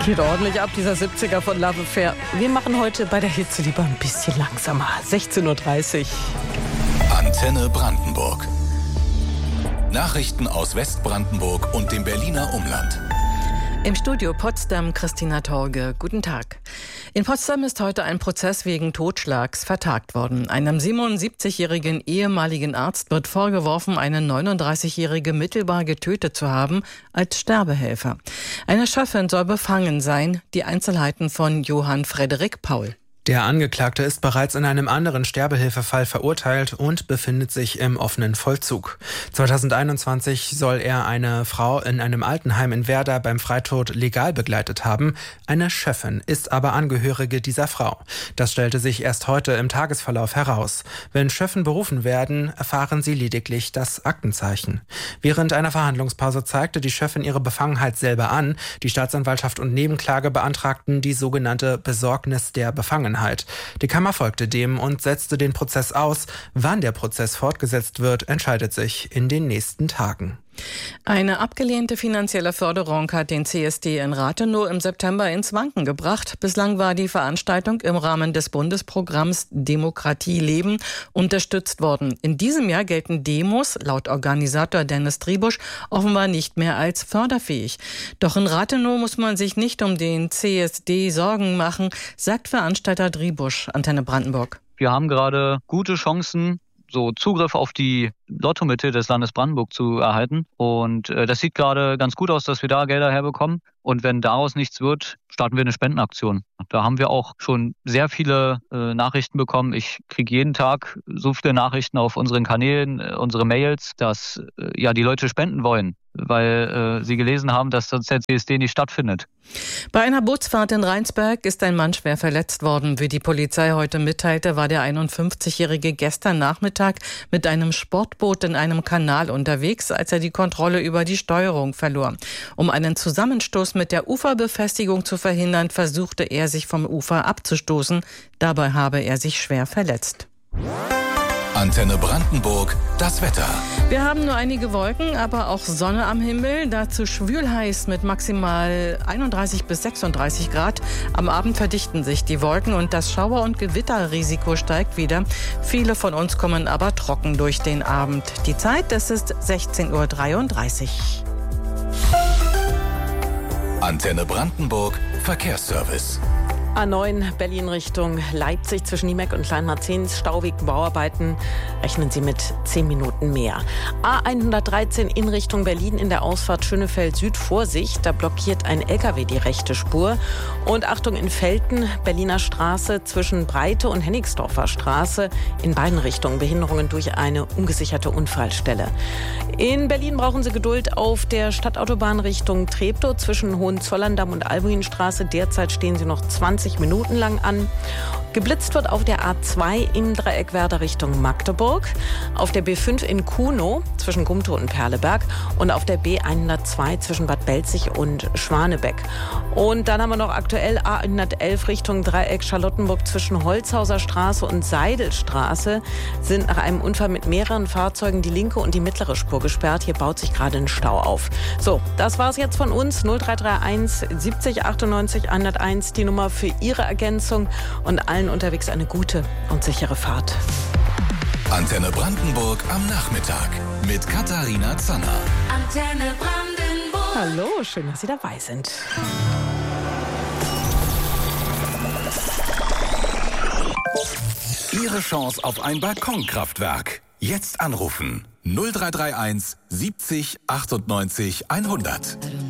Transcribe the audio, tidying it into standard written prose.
Geht ordentlich ab, dieser 70er von Love Affair. Wir machen heute bei der Hitze lieber ein bisschen langsamer. 16.30 Uhr. Antenne Brandenburg. Nachrichten aus Westbrandenburg und dem Berliner Umland. Im Studio Potsdam Christina Torge. Guten Tag. In Potsdam ist heute ein Prozess wegen Totschlags vertagt worden. Einem 77-jährigen ehemaligen Arzt wird vorgeworfen, eine 39-jährige mittelbar getötet zu haben als Sterbehelfer. Eine Chefin soll befangen sein. Die Einzelheiten von Johann Frederik Paul. Der Angeklagte ist bereits in einem anderen Sterbehilfefall verurteilt und befindet sich im offenen Vollzug. 2021 soll er eine Frau in einem Altenheim in Werder beim Freitod legal begleitet haben. Eine Chefin ist aber Angehörige dieser Frau. Das stellte sich erst heute im Tagesverlauf heraus. Wenn Chefen berufen werden, erfahren sie lediglich das Aktenzeichen. Während einer Verhandlungspause zeigte die Chefin ihre Befangenheit selber an. Die Staatsanwaltschaft und Nebenklage beantragten die sogenannte Besorgnis der Befangenheit. Die Kammer folgte dem und setzte den Prozess aus. Wann der Prozess fortgesetzt wird, entscheidet sich in den nächsten Tagen. Eine abgelehnte finanzielle Förderung hat den CSD in Rathenow im September ins Wanken gebracht. Bislang war die Veranstaltung im Rahmen des Bundesprogramms Demokratie leben unterstützt worden. In diesem Jahr gelten Demos, laut Organisator Dennis Triebusch, offenbar nicht mehr als förderfähig. Doch in Rathenow muss man sich nicht um den CSD Sorgen machen, sagt Veranstalter Triebusch, Antenne Brandenburg. Wir haben gerade gute Chancen, so Zugriff auf die Lottomittel des Landes Brandenburg zu erhalten. Und das sieht gerade ganz gut aus, dass wir da Gelder herbekommen. Und wenn daraus nichts wird, starten wir eine Spendenaktion. Da haben wir auch schon sehr viele Nachrichten bekommen. Ich kriege jeden Tag so viele Nachrichten auf unseren Kanälen, unsere Mails, dass die Leute spenden wollen, weil sie gelesen haben, dass sonst der CSD nicht stattfindet. Bei einer Bootsfahrt in Rheinsberg ist ein Mann schwer verletzt worden. Wie die Polizei heute mitteilte, war der 51-Jährige gestern Nachmittag mit einem Sportboot in einem Kanal unterwegs, als er die Kontrolle über die Steuerung verlor. Um einen Zusammenstoß mit der Uferbefestigung zu verhindern, versuchte er, sich vom Ufer abzustoßen. Dabei habe er sich schwer verletzt. Antenne Brandenburg, das Wetter. Wir haben nur einige Wolken, aber auch Sonne am Himmel. Dazu schwülheiß mit maximal 31 bis 36 Grad. Am Abend verdichten sich die Wolken und das Schauer- und Gewitterrisiko steigt wieder. Viele von uns kommen aber trocken durch den Abend. Die Zeit, das ist 16.33 Uhr. Antenne Brandenburg, Verkehrsservice. A9 Berlin Richtung Leipzig zwischen Niemeck und Kleinmarzens, Stau wegen Bauarbeiten. Rechnen Sie mit 10 Minuten mehr. A113 in Richtung Berlin in der Ausfahrt Schönefeld Süd. Vorsicht, da blockiert ein LKW die rechte Spur. Und Achtung in Velten, Berliner Straße zwischen Breite und Hennigsdorfer Straße. In beiden Richtungen Behinderungen durch eine ungesicherte Unfallstelle. In Berlin brauchen Sie Geduld auf der Stadtautobahn Richtung Treptow zwischen Hohenzollern-Damm und Albuinstraße. Derzeit stehen Sie noch 20 Minuten lang an. Geblitzt wird auf der A2 im Dreieck Werder Richtung Magdeburg, auf der B5 in Kuhnow zwischen Gumtow und Perleberg und auf der B102 zwischen Bad Belzig und Schwanebeck. Und dann haben wir noch aktuell A111 Richtung Dreieck Charlottenburg zwischen Holzhauser Straße und Seidelstraße sind nach einem Unfall mit mehreren Fahrzeugen die linke und die mittlere Spur gesperrt. Hier baut sich gerade ein Stau auf. So, das war's jetzt von uns. 0331 70 98 101, die Nummer für Ihre Ergänzung und allen unterwegs eine gute und sichere Fahrt. Antenne Brandenburg am Nachmittag mit Katharina Zanner. Antenne Brandenburg. Hallo, schön, dass Sie dabei sind. Ihre Chance auf ein Balkonkraftwerk. Jetzt anrufen. 0331 70 98 100.